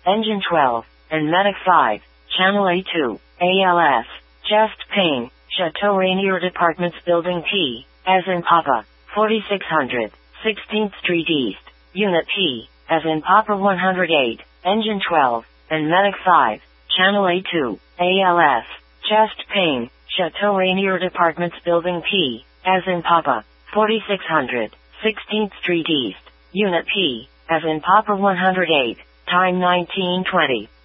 Engine 12, and Medic 5, Channel A2, ALS, Chest Pain, Chateau Rainier Departments Building P, as in Papa, 4600, 16th Street East, Unit P, as in Papa 108, Engine 12, and Medic 5, Channel A2, ALS, Chest Pain, Chateau Rainier Departments Building P, as in Papa, 4600, 16th Street East, Unit P, as in Papa 108, time 1920.